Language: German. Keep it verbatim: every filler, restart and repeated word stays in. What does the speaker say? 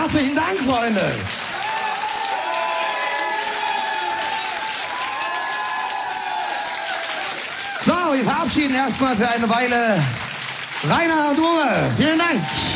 Herzlichen Dank, Freunde. So, wir verabschieden erstmal für eine Weile Rainer und Uwe. Vielen Dank.